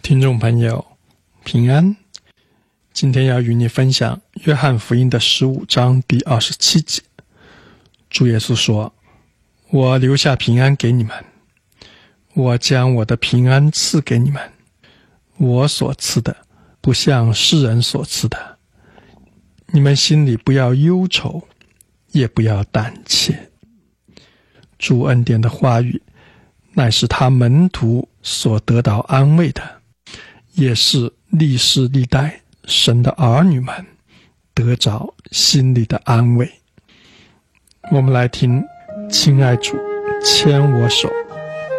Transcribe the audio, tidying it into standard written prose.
听众朋友平安，今天要与你分享约翰福音的15章第27节。主耶稣说，我留下平安给你们，我将我的平安赐给你们，我所赐的不像世人所赐的，你们心里不要忧愁，也不要胆怯。主恩典的话语乃是他门徒所得到安慰的，也是历世历代神的儿女们得着心里的安慰。我们来听，亲爱主，牵我手。